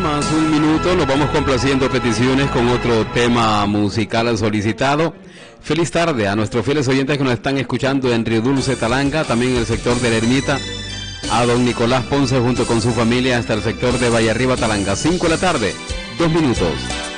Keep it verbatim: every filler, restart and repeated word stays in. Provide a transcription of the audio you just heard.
más un minuto, nos vamos complaciendo peticiones con otro tema musical solicitado. Feliz tarde a nuestros fieles oyentes que nos están escuchando en Río Dulce, Talanga, también en el sector de la Ermita, a don Nicolás Ponce junto con su familia hasta el sector de Valle Arriba, Talanga. cinco de la tarde, dos minutos.